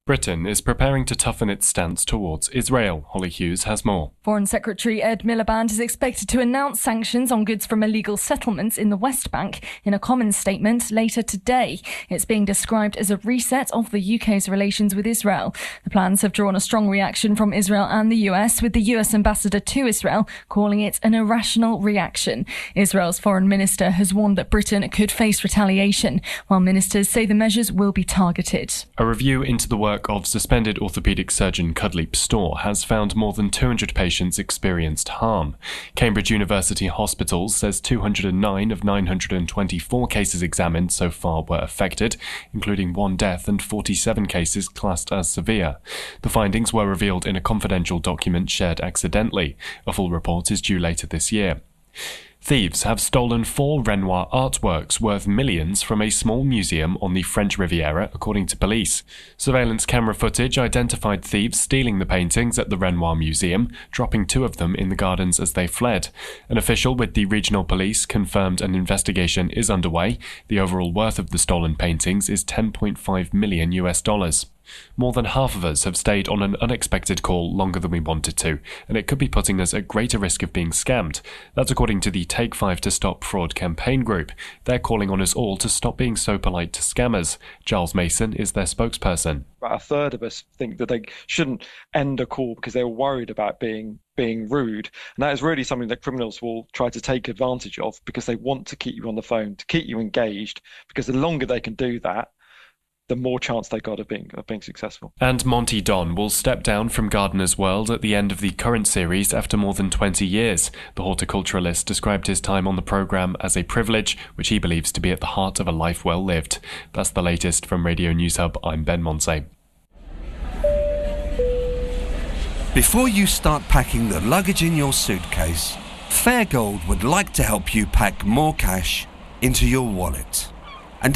Britain is preparing to toughen its stance towards Israel. Holly Hughes has more. Foreign Secretary Ed Miliband is expected to announce sanctions on goods from illegal settlements in the West Bank in a common statement later today. It's being described as a reset of the UK's relations with Israel. The plans have drawn a strong reaction from Israel and the US, with the US ambassador to Israel calling it an irrational reaction. Israel's foreign minister has warned that Britain could face retaliation, while ministers say the measures will be targeted. A review into the work of suspended orthopaedic surgeon Cudleap Storr has found more than 200 patients experienced harm. Cambridge University Hospitals says 209 of 924 cases examined so far were affected, including 1 death and 47 cases classed as severe. The findings were revealed in a confidential document shared accidentally. A full report is due later this year. Thieves have stolen 4 Renoir artworks worth millions from a small museum on the French Riviera, according to police. Surveillance camera footage identified thieves stealing the paintings at the Renoir Museum, dropping 2 of them in the gardens as they fled. An official with the regional police confirmed an investigation is underway. The overall worth of the stolen paintings is $10.5 million. More than half of us have stayed on an unexpected call longer than we wanted to, and it could be putting us at greater risk of being scammed. That's according to the Take 5 to Stop Fraud campaign group. They're calling on us all to stop being so polite to scammers. Giles Mason is their spokesperson. About a third of us think that they shouldn't end a call because they're worried about being rude. And that is really something that criminals will try to take advantage of, because they want to keep you on the phone, to keep you engaged, because the longer they can do that, the more chance they got of being successful. And Monty Don will step down from Gardener's World at the end of the current series after more than 20 years. The horticulturalist described his time on the programme as a privilege, which he believes to be at the heart of a life well lived. That's the latest from Radio News Hub. I'm Ben Monsey. Before you start packing the luggage in your suitcase, Fairgold would like to help you pack more cash into your wallet.